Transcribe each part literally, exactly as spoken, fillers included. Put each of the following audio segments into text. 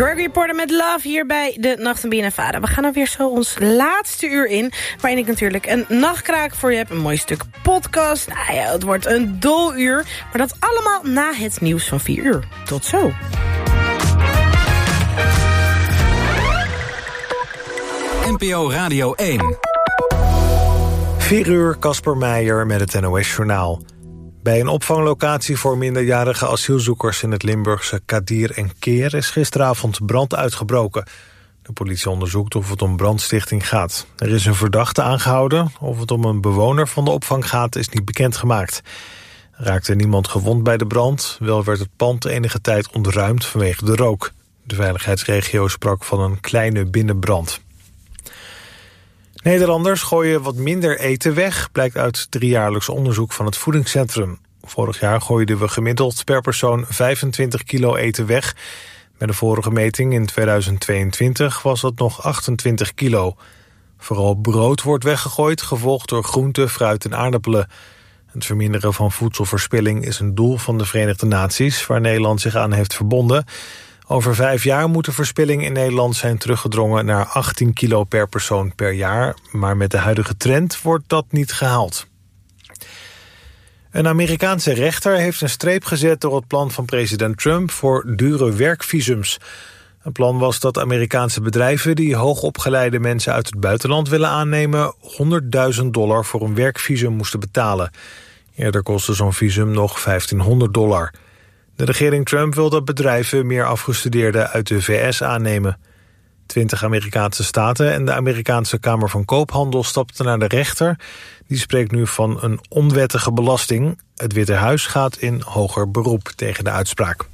Gregory Porter met Love hier bij de Nacht van B N N Vara. We gaan alweer zo ons laatste uur in, waarin ik natuurlijk een nachtkraak voor je heb. Een mooi stuk podcast. Nou ja, het wordt een dol uur. Maar dat allemaal na het nieuws van vier uur. Tot zo. N P O Radio één. vier uur, Casper Meijer met het N O S-journaal. Bij een opvanglocatie voor minderjarige asielzoekers in het Limburgse Kadir en Keer is gisteravond brand uitgebroken. De politie onderzoekt of het om brandstichting gaat. Er is een verdachte aangehouden. Of het om een bewoner van de opvang gaat is niet bekendgemaakt. Er raakte niemand gewond bij de brand. Wel werd het pand enige tijd ontruimd vanwege de rook. De veiligheidsregio sprak van een kleine binnenbrand. Nederlanders gooien wat minder eten weg, blijkt uit driejaarlijks onderzoek van het Voedingscentrum. Vorig jaar gooiden we gemiddeld per persoon vijfentwintig kilo eten weg. Bij de vorige meting in tweeduizend tweeëntwintig was dat nog achtentwintig kilo. Vooral brood wordt weggegooid, gevolgd door groenten, fruit en aardappelen. Het verminderen van voedselverspilling is een doel van de Verenigde Naties, waar Nederland zich aan heeft verbonden. Over vijf jaar moet de verspilling in Nederland zijn teruggedrongen naar achttien kilo per persoon per jaar. Maar met de huidige trend wordt dat niet gehaald. Een Amerikaanse rechter heeft een streep gezet door het plan van president Trump voor dure werkvisums. Het plan was dat Amerikaanse bedrijven die hoogopgeleide mensen uit het buitenland willen aannemen honderdduizend dollar voor een werkvisum moesten betalen. Eerder kostte zo'n visum nog vijftienhonderd dollar. De regering Trump wil dat bedrijven meer afgestudeerden uit de V S aannemen. Twintig Amerikaanse staten en de Amerikaanse Kamer van Koophandel stapten naar de rechter. Die spreekt nu van een onwettige belasting. Het Witte Huis gaat in hoger beroep tegen de uitspraak.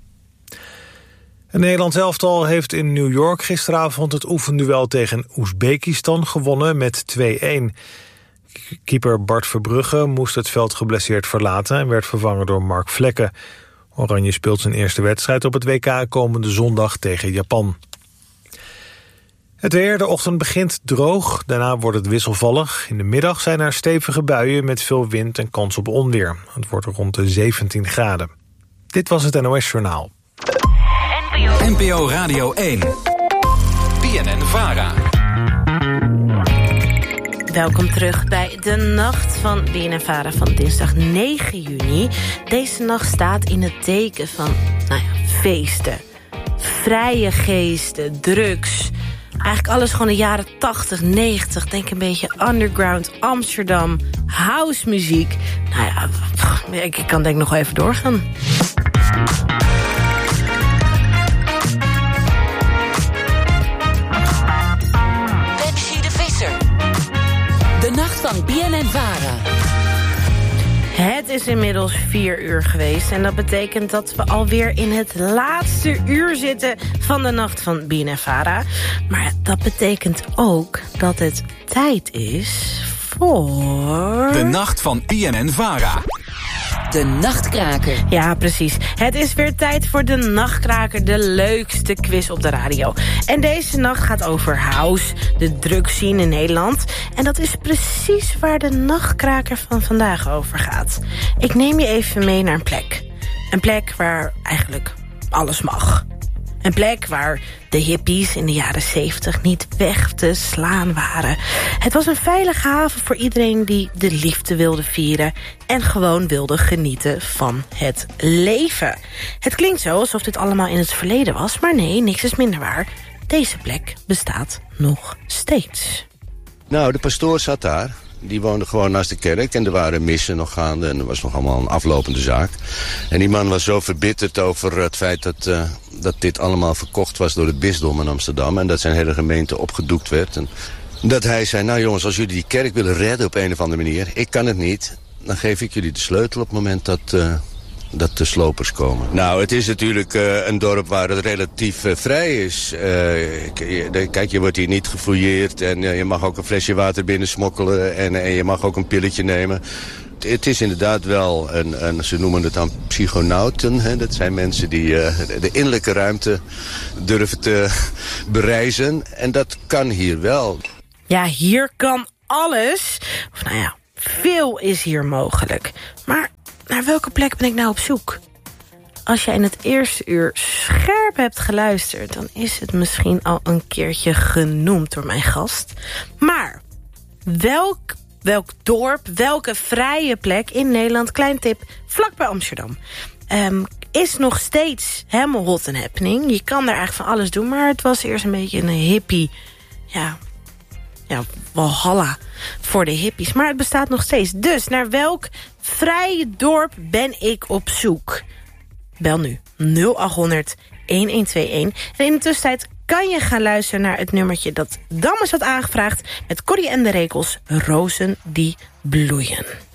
Het Nederlands elftal heeft in New York gisteravond het oefenduel tegen Oezbekistan gewonnen met twee-een. Keeper Bart Verbrugge moest het veld geblesseerd verlaten en werd vervangen door Mark Vlekken. Oranje speelt zijn eerste wedstrijd op het W K komende zondag tegen Japan. Het weer, de ochtend begint droog, daarna wordt het wisselvallig. In de middag zijn er stevige buien met veel wind en kans op onweer. Het wordt rond de zeventien graden. Dit was het N O S-journaal. N P O Radio één. B N N Vara. Welkom terug bij de Nacht van B N N Vara van dinsdag negen juni. Deze nacht staat in het teken van nou ja, feesten, vrije geesten, drugs. Eigenlijk alles gewoon de jaren tachtig, negentig. Denk een beetje underground, Amsterdam, housemuziek. Nou ja, ik kan denk ik nog even doorgaan. De Nacht van B N N Vara. Het is inmiddels vier uur geweest en dat betekent dat we alweer in het laatste uur zitten van de Nacht van B N N Vara. Maar dat betekent ook dat het tijd is voor... De Nacht van B N N Vara. De Nachtkraker. Ja, precies. Het is weer tijd voor de Nachtkraker, de leukste quiz op de radio. En deze nacht gaat over house, de drugscene in Nederland. En dat is precies waar de Nachtkraker van vandaag over gaat. Ik neem je even mee naar een plek. Een plek waar eigenlijk alles mag. Een plek waar de hippies in de jaren zeventig niet weg te slaan waren. Het was een veilige haven voor iedereen die de liefde wilde vieren en gewoon wilde genieten van het leven. Het klinkt zo alsof dit allemaal in het verleden was, maar nee, niks is minder waar. Deze plek bestaat nog steeds. Nou, de pastoor zat daar. Die woonde gewoon naast de kerk en er waren missen nog gaande en er was nog allemaal een aflopende zaak. En die man was zo verbitterd over het feit dat, uh, dat dit allemaal verkocht was door het bisdom in Amsterdam en dat zijn hele gemeente opgedoekt werd. En dat hij zei, nou jongens, als jullie die kerk willen redden op een of andere manier, ik kan het niet, dan geef ik jullie de sleutel op het moment dat... Uh, dat de slopers komen. Nou, het is natuurlijk uh, een dorp waar het relatief uh, vrij is. Uh, kijk, je wordt hier niet gefouilleerd en uh, je mag ook een flesje water binnen smokkelen en, en je mag ook een pilletje nemen. Het is inderdaad wel, een, een, ze noemen het dan psychonauten. Hè? Dat zijn mensen die uh, de innerlijke ruimte durven te bereizen. En dat kan hier wel. Ja, hier kan alles. Of nou ja, veel is hier mogelijk. Maar naar welke plek ben ik nou op zoek? als jij in het eerste uur scherp hebt geluisterd... dan is het misschien al een keertje genoemd door mijn gast. Maar welk, welk dorp, welke vrije plek in Nederland... klein tip, vlakbij Amsterdam... Um, is nog steeds helemaal hot and happening. Je kan daar eigenlijk van alles doen... maar het was eerst een beetje een hippie... ja, ja, walhalla voor de hippies. Maar het bestaat nog steeds. Dus naar welk vrije dorp ben ik op zoek? Bel nu nul acht honderd een een twee een. En in de tussentijd kan je gaan luisteren naar het nummertje... dat Dammers had aangevraagd met Corrie en de Rekels, Rozen die bloeien.